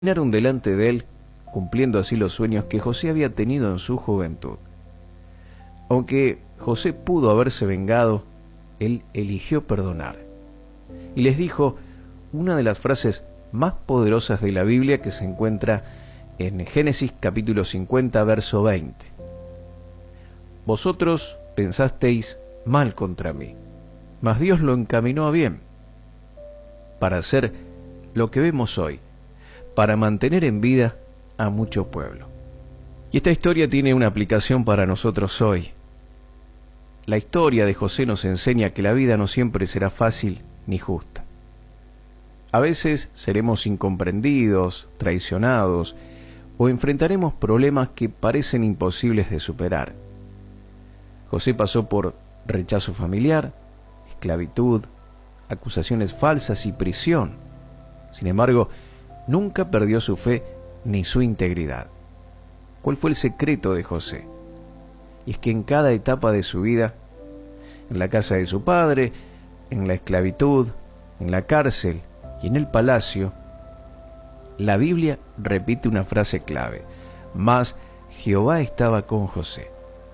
Caminaron delante de él, cumpliendo así los sueños que José había tenido en su juventud. Aunque José pudo haberse vengado, él eligió perdonar. Y les dijo una de las frases más poderosas de la Biblia que se encuentra en Génesis capítulo 50, verso 20. Vosotros pensasteis mal contra mí, mas Dios lo encaminó a bien, para hacer lo que vemos hoy, para mantener en vida a mucho pueblo. Y esta historia tiene una aplicación para nosotros hoy. La historia de José nos enseña que la vida no siempre será fácil ni justa. A veces seremos incomprendidos, traicionados o enfrentaremos problemas que parecen imposibles de superar. José pasó por rechazo familiar, esclavitud, acusaciones falsas y prisión. Sin embargo, nunca perdió su fe ni su integridad. ¿Cuál fue el secreto de José? Y es que en cada etapa de su vida, en la casa de su padre, en la esclavitud, en la cárcel y en el palacio, la Biblia repite una frase clave: mas Jehová estaba con José.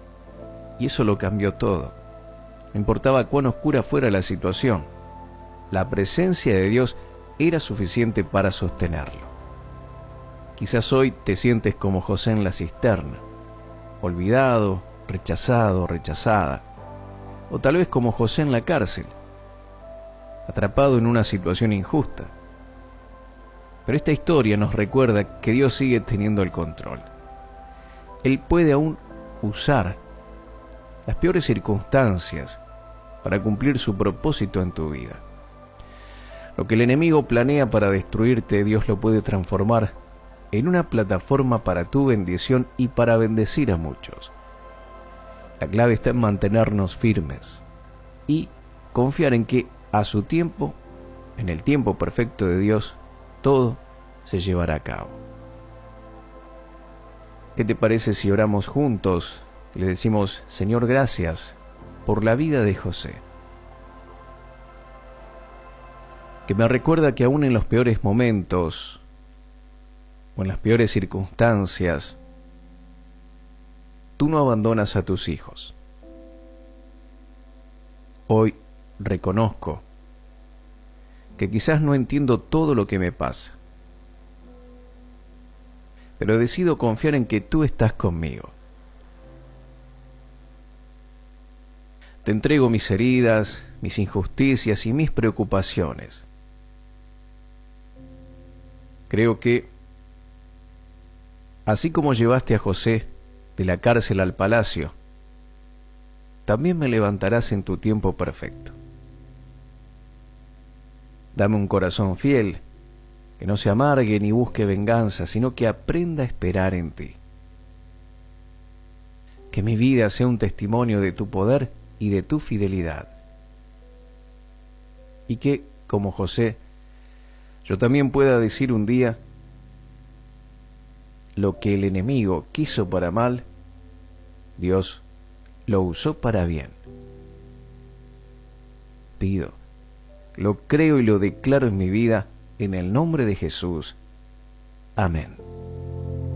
Y eso lo cambió todo. No importaba cuán oscura fuera la situación, la presencia de Dios era suficiente para sostenerlo. Quizás hoy te sientes como José en la cisterna, olvidado, rechazado, rechazada, o tal vez como José en la cárcel, atrapado en una situación injusta. Pero esta historia nos recuerda que Dios sigue teniendo el control. Él puede aún usar las peores circunstancias para cumplir su propósito en tu vida. Lo que el enemigo planea para destruirte, Dios lo puede transformar en una plataforma para tu bendición y para bendecir a muchos. La clave está en mantenernos firmes y confiar en que a su tiempo, en el tiempo perfecto de Dios, todo se llevará a cabo. ¿Qué te parece si oramos juntos? Le decimos: Señor, gracias por la vida de José, que me recuerda que aún en los peores momentos o en las peores circunstancias, tú no abandonas a tus hijos. Hoy reconozco que quizás no entiendo todo lo que me pasa, pero decido confiar en que tú estás conmigo. Te entrego mis heridas, mis injusticias y mis preocupaciones. Creo que, así como llevaste a José de la cárcel al palacio, también me levantarás en tu tiempo perfecto. Dame un corazón fiel, que no se amargue ni busque venganza, sino que aprenda a esperar en ti. Que mi vida sea un testimonio de tu poder y de tu fidelidad. Y que, como José, yo también pueda decir un día: lo que el enemigo quiso para mal, Dios lo usó para bien. Pido, lo creo y lo declaro en mi vida, en el nombre de Jesús. Amén.